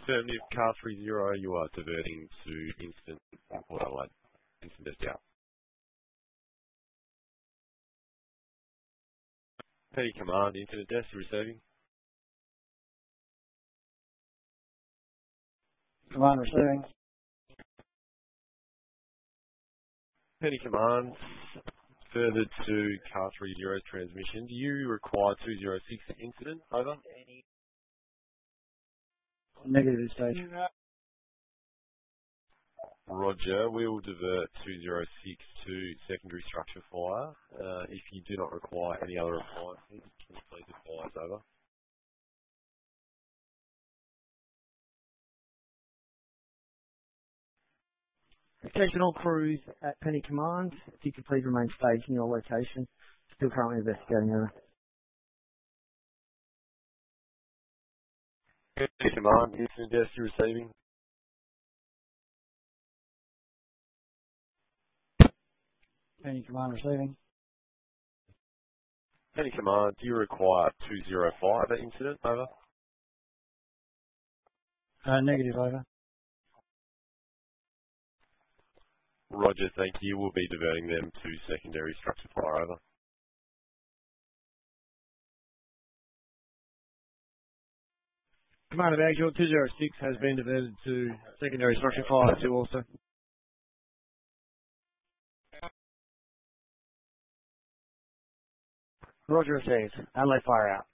Affirmative, car 30, you are diverting to incident Port Adelaide. Incident desk out. Petty Command, incident desk, receiving. Command receiving. Petty Command, further to car 30 transmission. Do you require 206 incident? Over. Negative this stage. Roger, we will divert 206 to secondary structure fire. If you do not require any other appliances, can you please advise? Over. Attention all crews at Penny Command. If you could please remain staged in your location. Still currently investigating over. Penny Command, incident desk, you're receiving. Penny Command receiving. Penny Command, do you require 205 at incident? Over. Negative over. Roger, thank you. We'll be diverting them to secondary structure fire. Over. Commander Bagshot, 206 has been diverted to secondary structure fire 2 also. Roger received. Adelaide fire out.